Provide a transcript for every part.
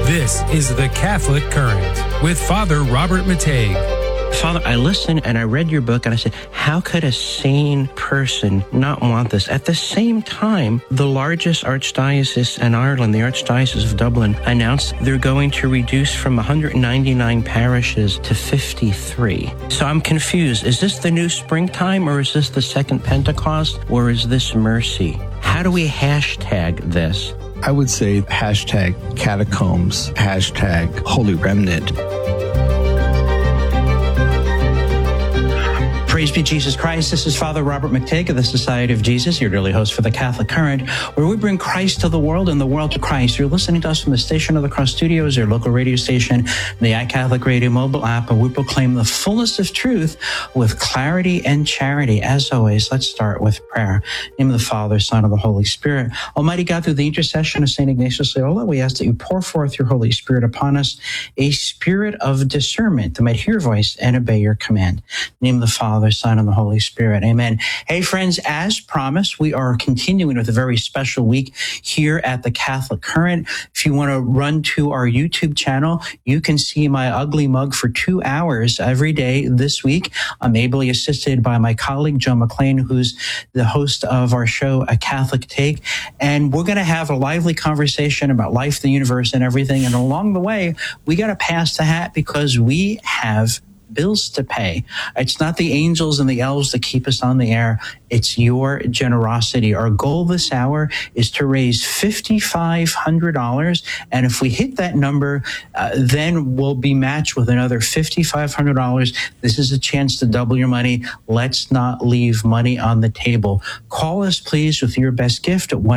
This is The Catholic Current with Father Robert Matei. Father, I listened and I read your book and I said, how could a sane person not want this? At the same time, the largest archdiocese in Ireland, the Archdiocese of Dublin, announced they're going to reduce from 199 parishes to 53. So I'm confused. Is this the new springtime, or is this the second Pentecost, or is this mercy? How do we hashtag this? I would say hashtag catacombs, hashtag holy remnant. Praise be Jesus Christ. This is Father Robert McTigg of the Society of Jesus, your daily host for the Catholic Current, where we bring Christ to the world and the world to Christ. You're listening to us from the Station of the Cross Studios, your local radio station, the iCatholic Radio mobile app, and we proclaim the fullness of truth with clarity and charity. As always, let's start with prayer. In the name of the Father, Son, and the Holy Spirit. Almighty God, through the intercession of St. Ignatius Loyola, we ask that you pour forth your Holy Spirit upon us, a spirit of discernment that might hear your voice and obey your command. In the name of the Father, Son, and the Holy Spirit. Amen. Hey, friends, as promised, we are continuing with a very special week here at the Catholic Current. If you want to run to our YouTube channel, you can see my ugly mug for 2 hours every day this week. I'm ably assisted by my colleague, Joe McLean, who's the host of our show, A Catholic Take. And we're going to have a lively conversation about life, the universe, and everything. And along the way, we got to pass the hat because we have bills to pay. It's not the angels and the elves that keep us on the air. It's your generosity. Our goal this hour is to raise $5,500. And if we hit that number, then we'll be matched with another $5,500. This is a chance to double your money. Let's not leave money on the table. Call us, please, with your best gift at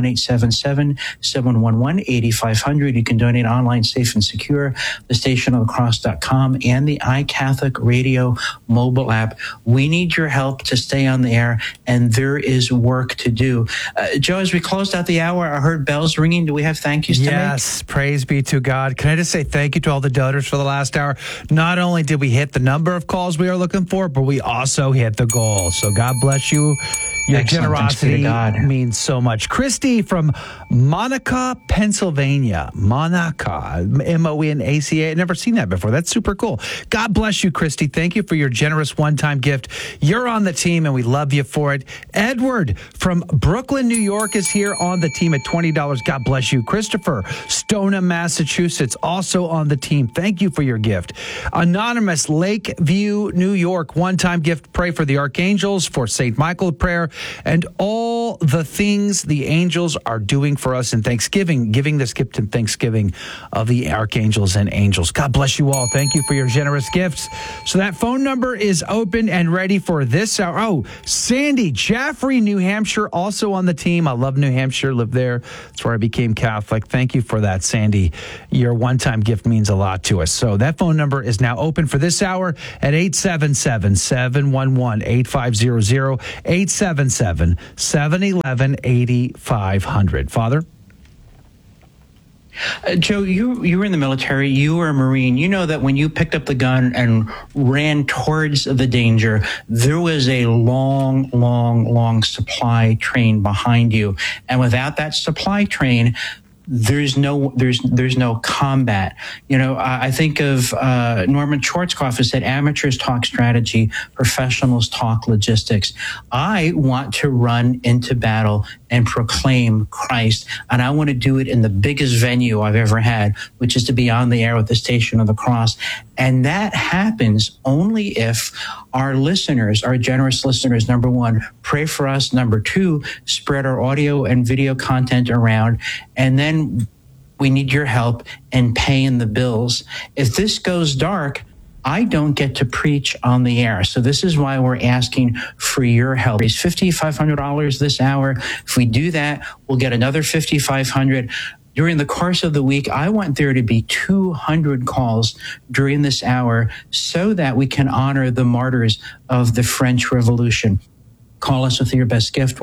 1-877-711-8500. You can donate online, safe and secure, thestationofthecross.com, and the iCatholic Radio mobile app. We need your help to stay on the air, and there is work to do. Joe, as we closed out the hour, I heard bells ringing. Do we have thank yous to make? Yes, praise be to God. Can I just say thank you to all the donors for the last hour? Not only did we hit the number of calls we are looking for, but we also hit the goal. So God bless you. Your Excellent. generosity means so much. Christy from Monaca, Pennsylvania. Monaca, Moenaca. I've never seen that before. That's super cool. God bless you, Christy. Thank you for your generous one-time gift. You're on the team, and we love you for it. Edward from Brooklyn, New York is here on the team at $20. God bless you. Christopher, Stoneham, Massachusetts, also on the team. Thank you for your gift. Anonymous, Lakeview, New York, one-time gift. Pray for the archangels, for St. Michael prayer, and all the things the angels are doing for us in Thanksgiving, giving this gift in Thanksgiving of the archangels and angels. God bless you all. Thank you for your generous gifts. So that phone number is open and ready for this hour. Oh, Sandy, Jaffrey, New Hampshire, also on the team. I love New Hampshire, lived there. That's where I became Catholic. Thank you for that, Sandy. Your one-time gift means a lot to us. So that phone number is now open for this hour at 877-711-8500, 877-711-8500. Father? Joe, you were in the military. You were a Marine. You know that when you picked up the gun and ran towards the danger, there was a long supply train behind you. And without that supply train, there's no combat. You know, I think of Norman Schwarzkopf, who said, amateurs talk strategy, professionals talk logistics. I want to run into battle and proclaim Christ, and I want to do it in the biggest venue I've ever had, which is to be on the air with the Station of the Cross. And that happens only if our listeners, our generous listeners, number one, pray for us. Number two, spread our audio and video content around. And then we need your help in paying the bills. If this goes dark, I don't get to preach on the air. So this is why we're asking for your help. Raise $5,500 this hour. If we do that, we'll get another $5,500. During the course of the week, I want there to be 200 calls during this hour so that we can honor the martyrs of the French Revolution. Call us with your best gift,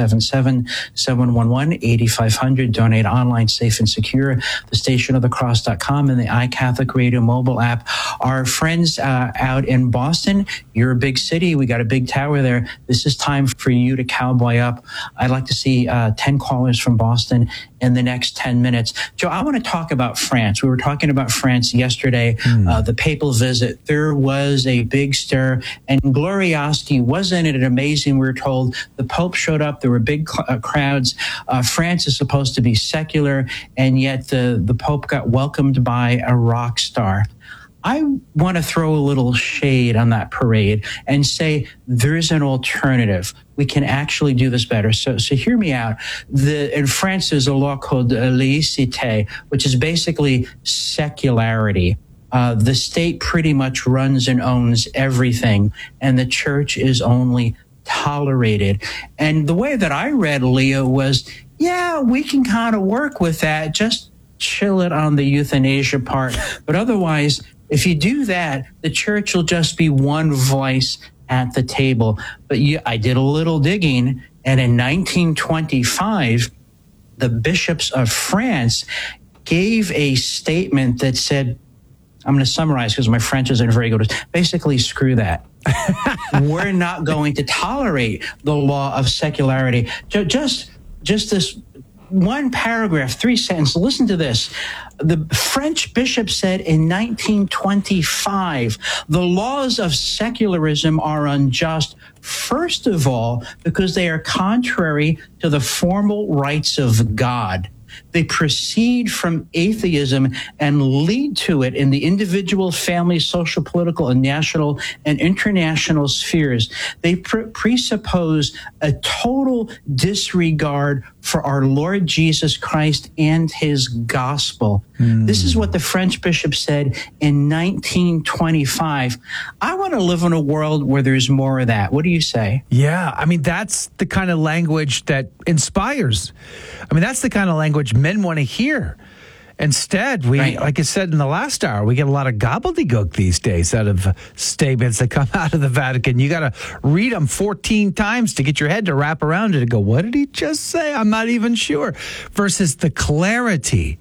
1-877-711-8500. Donate online, safe and secure, thestationofthecross.com, and the iCatholic Radio mobile app. Our friends out in Boston, you're a big city. We got a big tower there. This is time for you to cowboy up. I'd like to see 10 callers from Boston in the next 10 minutes. Joe, I want to talk about France. We were talking about France yesterday, the papal visit. There was a big stir, and Glorioski, wasn't it amazing? We were told the Pope showed up. There were big crowds. France is supposed to be secular, and yet the Pope got welcomed by a rock star. I want to throw a little shade on that parade and say there's an alternative. We can actually do this better. So hear me out. In France, there's a law called laïcité, which is basically secularity. The state pretty much runs and owns everything, and the church is only tolerated. And the way that I read Leo was, yeah, we can kind of work with that. Just chill it on the euthanasia part. But otherwise, if you do that, the church will just be one voice at the table. But I did a little digging, and in 1925, the bishops of France gave a statement that said, I'm going to summarize because my French isn't very good. Basically, screw that. We're not going to tolerate the law of secularity. Just this one paragraph, 3 sentences. Listen to this. The French bishop said in 1925, the laws of secularism are unjust, first of all, because they are contrary to the formal rights of God. They proceed from atheism and lead to it in the individual, family, social, political, and national and international spheres. They presuppose a total disregard for our Lord Jesus Christ and his gospel. This is what the French bishop said in 1925. I want to live in a world where there's more of that. What do you say? Yeah, I mean, that's the kind of language that inspires. I mean, that's the kind of language men want to hear. Instead, like I said in the last hour, we get a lot of gobbledygook these days out of statements that come out of the Vatican. You got to read them 14 times to get your head to wrap around it and go, what did he just say? I'm not even sure. Versus the clarity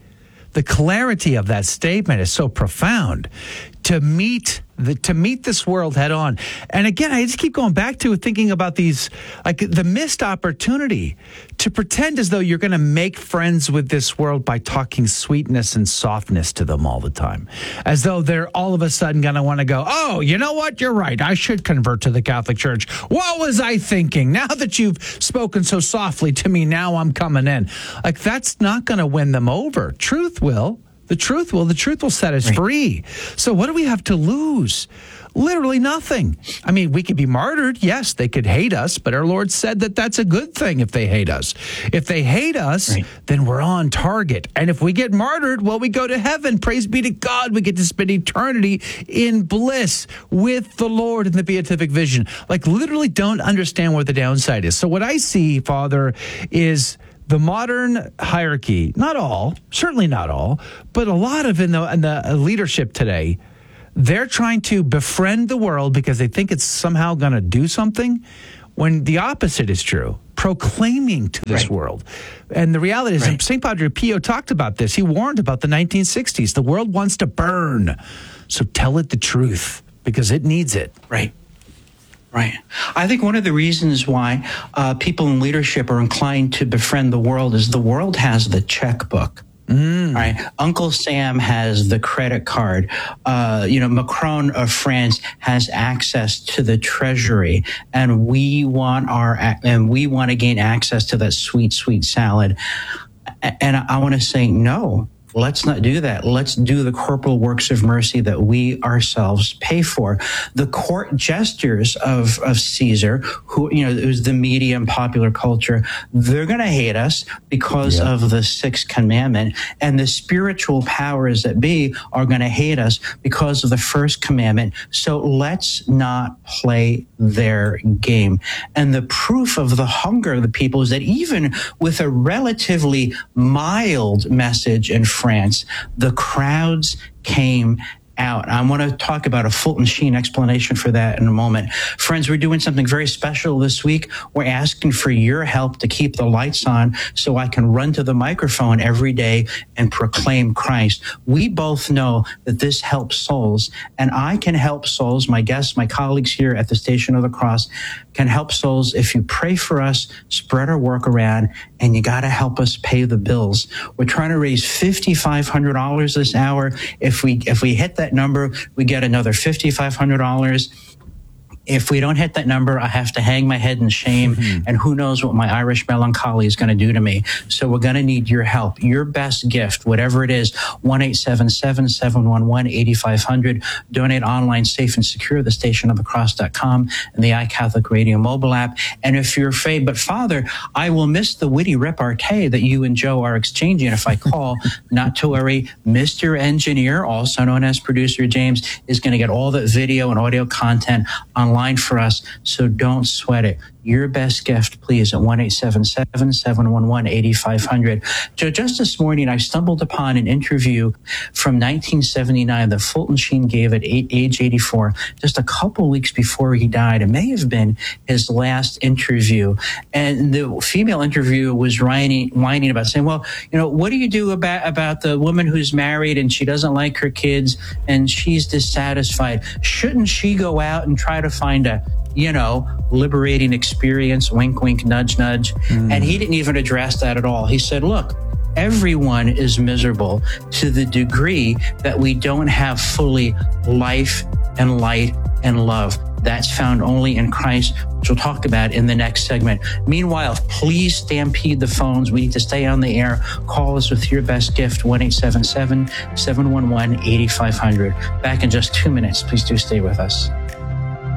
of that statement is so profound. To meet this world head on. And again, I just keep going back to thinking about these, like the missed opportunity to pretend as though you're going to make friends with this world by talking sweetness and softness to them all the time. As though they're all of a sudden going to want to go, oh, you know what? You're right. I should convert to the Catholic Church. What was I thinking? Now that you've spoken so softly to me, now I'm coming in. Like, that's not going to win them over. Truth will. The truth will set us free. So what do we have to lose? Literally nothing. I mean, we could be martyred. Yes, they could hate us, but our Lord said that that's a good thing if they hate us. If they hate us, then we're on target. And if we get martyred, well, we go to heaven. Praise be to God. We get to spend eternity in bliss with the Lord in the beatific vision. Like, literally don't understand what the downside is. So what I see, Father, is the modern hierarchy, not all, certainly not all, but a lot of in the leadership today, they're trying to befriend the world because they think it's somehow going to do something, when the opposite is true, proclaiming to this world. And the reality is, St. Padre Pio talked about this. He warned about the 1960s. The world wants to burn, so tell it the truth because it needs it. Right. I think one of the reasons why people in leadership are inclined to befriend the world is the world has the checkbook. Right. Uncle Sam has the credit card. Macron of France has access to the treasury, and we want to gain access to that sweet, sweet salad. And I want to say, no. Let's not do that. Let's do the corporal works of mercy that we ourselves pay for. The court gestures of Caesar, who, it was the media and popular culture, they're going to hate us because of the sixth commandment. And the spiritual powers that be are going to hate us because of the first commandment. So let's not play their game. And the proof of the hunger of the people is that even with a relatively mild message in France, the crowds came out. I want to talk about a Fulton Sheen explanation for that in a moment. Friends, we're doing something very special this week. We're asking for your help to keep the lights on so I can run to the microphone every day and proclaim Christ. We both know that this helps souls, and I can help souls, my guests, my colleagues here at the Station of the Cross, can help souls if you pray for us, spread our work around, and you got to help us pay the bills. We're trying to raise $5,500 this hour. If we hit that number, we get another $5,500. If we don't hit that number, I have to hang my head in shame, and who knows what my Irish melancholy is going to do to me. So we're going to need your help, your best gift, whatever it is, 1-877-711-8500. Donate online, safe and secure, thestationofthecross.com and the iCatholic Radio mobile app. And if you're afraid, but Father, I will miss the witty repartee that you and Joe are exchanging if I call, not to worry. Mr. Engineer, also known as Producer James, is going to get all that video and audio content online for us, so don't sweat it. Your best gift, please, at 1-877-711-8500. Joe, just this morning, I stumbled upon an interview from 1979 that Fulton Sheen gave at age 84, just a couple weeks before he died. It may have been his last interview. And the female interviewer was whining about saying, well, you know, what do you do about the woman who's married and she doesn't like her kids and she's dissatisfied? Shouldn't she go out and try to find a liberating experience, wink, wink, nudge, nudge. And he didn't even address that at all. He said, look, everyone is miserable to the degree that we don't have fully life and light and love. That's found only in Christ, which we'll talk about in the next segment. Meanwhile, please stampede the phones. We need to stay on the air. Call us with your best gift, 1-877-711-8500. Back in just 2 minutes. Please do stay with us.